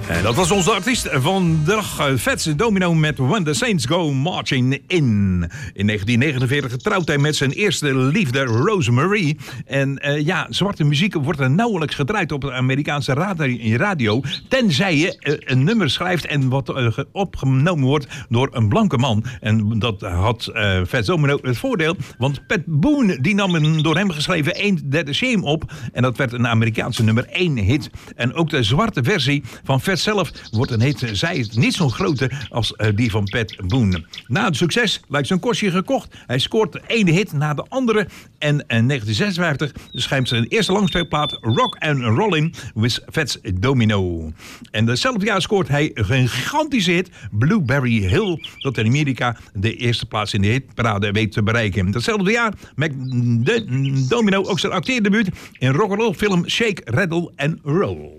En dat was onze artiest van de dag, Fats Domino met When the Saints Go Marching In. In 1949 getrouwd hij met zijn eerste liefde, Rosemary. En zwarte muziek wordt er nauwelijks gedraaid op de Amerikaanse radio, tenzij je een nummer schrijft en wat opgenomen wordt door een blanke man. En dat had Fats Domino het voordeel, want Pat Boone die nam een door hem geschreven Ain't That a Shame op. En dat werd een Amerikaanse nummer 1 hit. En ook de zwarte versie van Fats zelf wordt een hit. Zij is niet zo grote als die van Pat Boone. Na het succes lijkt zijn kostje gekocht. Hij scoort de ene hit na de andere. En in 1956 schrijft zijn eerste langspeelplaat Rock and Rollin' with Fats Domino. En datzelfde jaar scoort hij een gigantische hit, Blueberry Hill, dat in Amerika de eerste plaats in de hitparade weet te bereiken. Datzelfde jaar maakt Domino ook zijn acteerdebuut in rock'n'roll film Shake, Rattle and Roll.